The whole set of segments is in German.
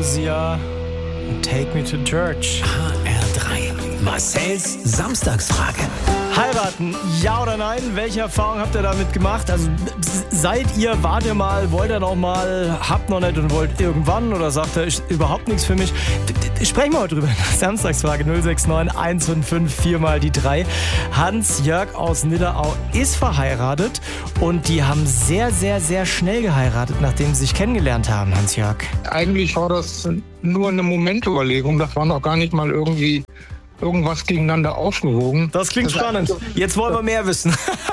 Sia, Take Me to Church. HR3, Marcells Samstagsfrage. Heiraten, ja oder nein? Welche Erfahrung habt ihr damit gemacht? Also wart ihr mal, wollt ihr noch mal, habt noch nicht und wollt irgendwann oder sagt ihr, ist überhaupt nichts für mich? Sprechen wir heute drüber. Samstagsfrage 069 155 4 mal die 3. Hans-Jörg aus Nidderau ist verheiratet und die haben sehr, sehr, sehr schnell geheiratet, nachdem sie sich kennengelernt haben, Hans-Jörg. Eigentlich war das nur eine Momentüberlegung. Das war noch gar nicht mal irgendwie irgendwas gegeneinander aufgewogen. Das klingt spannend. Jetzt wollen wir mehr wissen.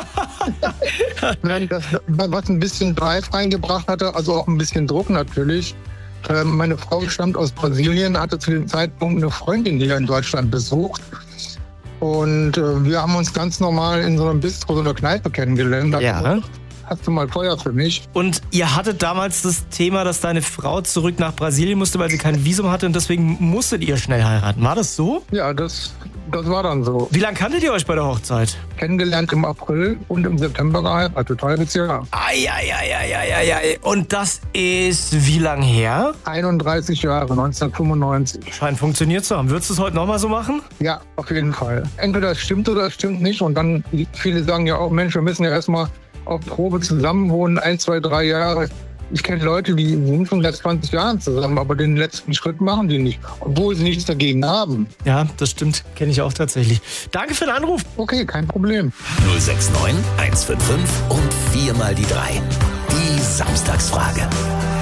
Nein, was ein bisschen Drive reingebracht hatte, also auch ein bisschen Druck natürlich. Meine Frau stammt aus Brasilien, hatte zu dem Zeitpunkt eine Freundin, die er in Deutschland besucht. Und wir haben uns ganz normal in so einem Bistro, so einer Kneipe kennengelernt. Ja. Hast du mal Feuer für mich? Und ihr hattet damals das Thema, dass deine Frau zurück nach Brasilien musste, weil sie kein Visum hatte und deswegen musstet ihr schnell heiraten. War das so? Ja, das war dann so. Wie lange kanntet ihr euch bei der Hochzeit? Kennengelernt im April und im September geheiratet. Halbes Jahr. Ei. Und das ist wie lang her? 31 Jahre, 1995. Scheint funktioniert zu haben. Würdest du es heute nochmal so machen? Ja, auf jeden Fall. Entweder es stimmt oder es stimmt nicht. Und dann, viele sagen ja auch, Mensch, wir müssen ja erstmal auf Probe zusammenwohnen, 1, 2, 3 Jahre. Ich kenne Leute, die sind schon seit 20 Jahren zusammen, aber den letzten Schritt machen die nicht, obwohl sie nichts dagegen haben. Ja, das stimmt. Kenne ich auch tatsächlich. Danke für den Anruf. Okay, kein Problem. 069 155 und 4 mal die 3. Die Samstagsfrage.